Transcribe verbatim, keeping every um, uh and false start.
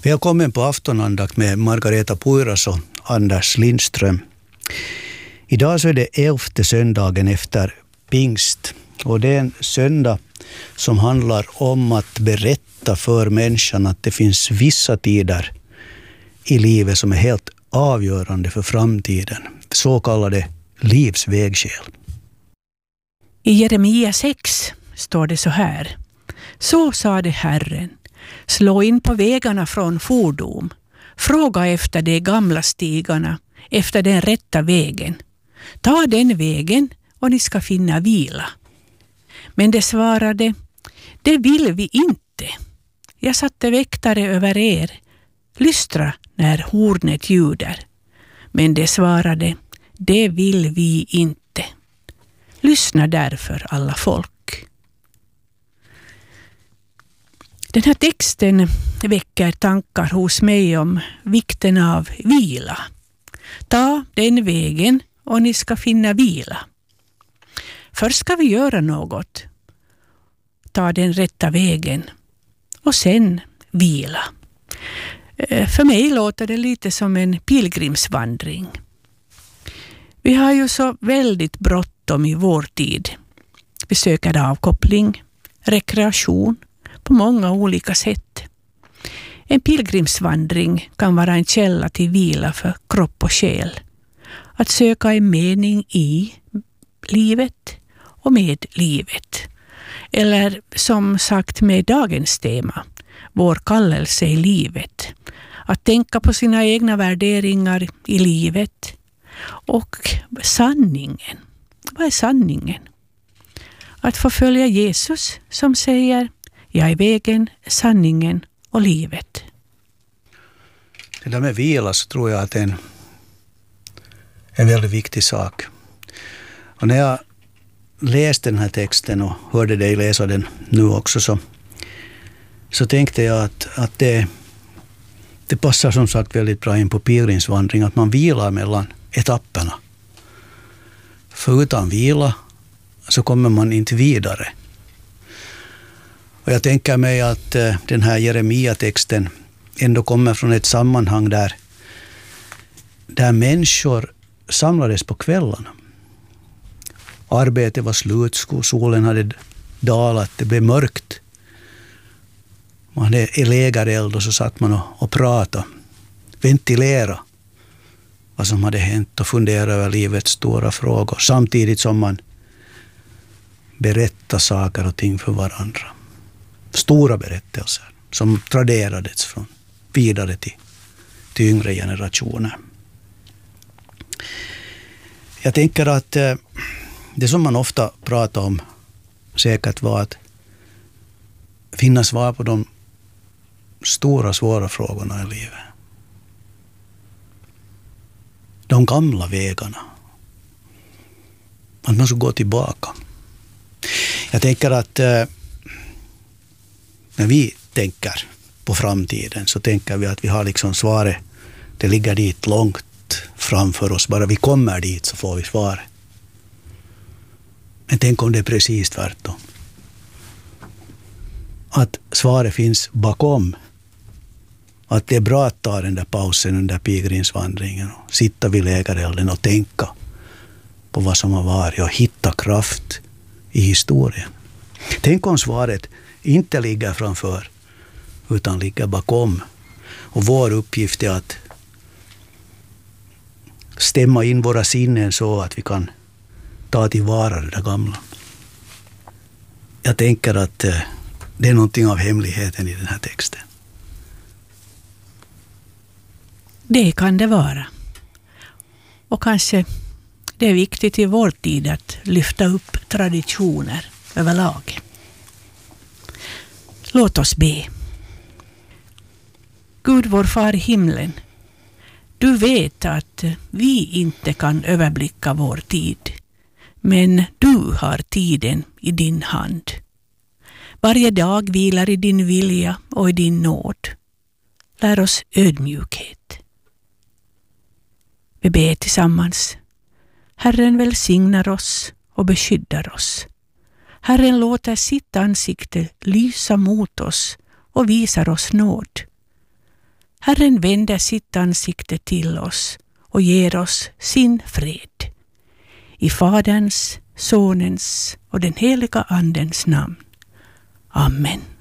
Välkommen på aftonandakt med Margareta Puiras och Anders Lindström. Idag så är det elfte söndagen efter pingst. Och det är en söndag som handlar om att berätta för människan att det finns vissa tider i livet som är helt avgörande för framtiden. Så kallade livsvägskäl. I Jeremia sex står det så här. Så sade Herren. Slå in på vägarna från fordom. Fråga efter de gamla stigarna, efter den rätta vägen. Ta den vägen och ni ska finna vila. Men det svarade, det vill vi inte. Jag satte väktare över er. Lystra när hornet ljuder. Men det svarade, det vill vi inte. Lyssna därför alla folk. Den här texten väcker tankar hos mig om vikten av vila. Ta den vägen och ni ska finna vila. Först ska vi göra något. Ta den rätta vägen och sen vila. För mig låter det lite som en pilgrimsvandring. Vi har ju så väldigt bråttom i vår tid. Vi söker avkoppling, rekreation på många olika sätt. En pilgrimsvandring kan vara en källa till vila för kropp och själ. Att söka en mening i livet och med livet. Eller som sagt med dagens tema, vår kallelse i livet. Att tänka på sina egna värderingar i livet. Och sanningen. Vad är sanningen? Att få följa Jesus som säger, jag är vägen, sanningen och livet. Det där med vila så tror jag att det är en, en väldigt viktig sak. Och när jag läste den här texten och hörde dig läsa den nu också så, så tänkte jag att, att det, det passar som sagt väldigt bra in på pilgrimsvandring att man vilar mellan etapperna. För utan vila så kommer man inte vidare. Och jag tänker mig att uh, den här Jeremia-texten ändå kommer från ett sammanhang där, där människor samlades på kvällarna. Arbetet var slut, solen hade dalat, det blev mörkt. Man hade lägereld och så satt man och, och pratade, ventilera vad som hade hänt och fundera över livets stora frågor. Samtidigt som man berättade saker och ting för varandra. Stora berättelser som traderades från vidare till, till yngre generationer. Jag tänker att eh, det som man ofta pratar om säkert var att finna svar på de stora svåra frågorna i livet. De gamla vägarna. Att man ska gå tillbaka. Jag tänker att eh, när vi tänker på framtiden så tänker vi att vi har liksom svaret. Det ligger dit långt framför oss. Bara vi kommer dit så får vi svaret. Men tänk om det är precis tvärtom. Att svaret finns bakom. Att det är bra att ta den där pausen under pilgrimsvandringen och sitta vid lägerelden och tänka på vad som har varit och hitta kraft i historien. Tänk om svaret inte ligger framför utan ligger bakom. Och vår uppgift är att stämma in våra sinnen så att vi kan ta tillvara det där gamla. Jag tänker att eh, det är någonting av hemligheten i den här texten. Det kan det vara. Och kanske det är viktigt i vår tid att lyfta upp traditioner överlag. Låt oss be. Gud vår far i himlen, du vet att vi inte kan överblicka vår tid. Men du har tiden i din hand. Varje dag vilar i din vilja och i din nåd. Lär oss ödmjukhet. Vi ber tillsammans. Herren välsignar oss och beskyddar oss. Herren låter sitt ansikte lysa mot oss och visar oss nåd. Herren vänder sitt ansikte till oss och ger oss sin fred. I Faderns, Sonens och den heliga Andens namn. Amen.